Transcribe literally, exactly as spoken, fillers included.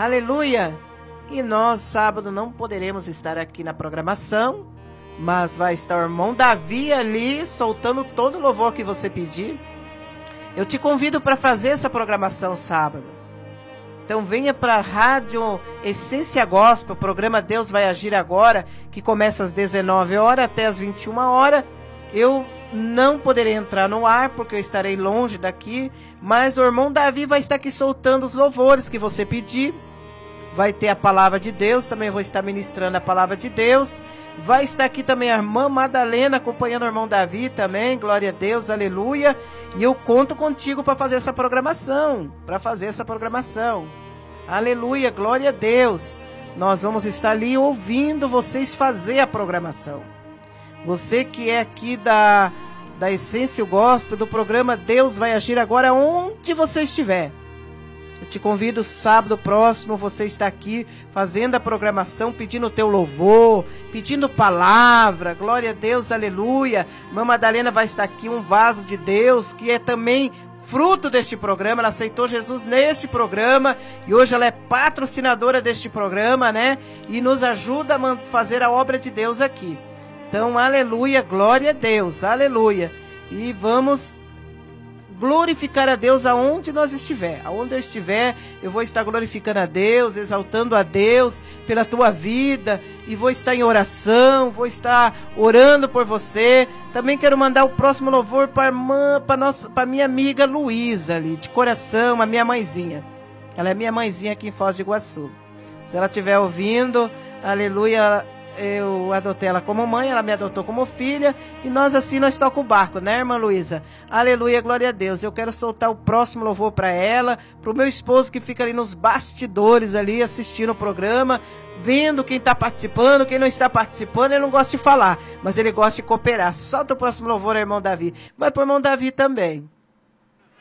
Aleluia! E nós, sábado, não poderemos estar aqui na programação, mas vai estar o irmão Davi ali, soltando todo o louvor que você pedir. Eu te convido para fazer essa programação sábado. Então venha para a Rádio Essência Gospel, o programa Deus Vai Agir Agora, que começa às dezenove horas até às vinte e uma horas. Eu não poderei entrar no ar, porque eu estarei longe daqui, mas o irmão Davi vai estar aqui soltando os louvores que você pedir. Vai ter a palavra de Deus, também vou estar ministrando a palavra de Deus. Vai estar aqui também a irmã Madalena acompanhando o irmão Davi também, glória a Deus, aleluia. E eu conto contigo para fazer essa programação, para fazer essa programação. Aleluia, glória a Deus. Nós vamos estar ali ouvindo vocês fazer a programação. Você que é aqui da, da Essência Gospel, do programa Deus Vai Agir Agora, onde você estiver. Eu te convido sábado próximo, você está aqui fazendo a programação, pedindo o teu louvor, pedindo palavra, glória a Deus, aleluia. Irmã Madalena vai estar aqui, um vaso de Deus, que é também fruto deste programa. Ela aceitou Jesus neste programa e hoje ela é patrocinadora deste programa, né? E nos ajuda a fazer a obra de Deus aqui. Então, aleluia, glória a Deus, aleluia. E vamos glorificar a Deus aonde nós estiver. Aonde eu estiver, eu vou estar glorificando a Deus, exaltando a Deus pela tua vida, e vou estar em oração, vou estar orando por você. Também quero mandar o próximo louvor para irmã, para nossa, para minha amiga Luísa ali, de coração, a minha mãezinha. Ela é minha mãezinha aqui em Foz do Iguaçu. Se ela estiver ouvindo, aleluia, eu adotei ela como mãe, ela me adotou como filha, e nós assim nós tocamos o barco, né, irmã Luísa? Aleluia, glória a Deus. Eu quero soltar o próximo louvor para ela, para o meu esposo que fica ali nos bastidores ali, assistindo o programa, vendo quem está participando, quem não está participando. Ele não gosta de falar, mas ele gosta de cooperar. Solta o próximo louvor, irmão Davi. Vai pro irmão Davi também.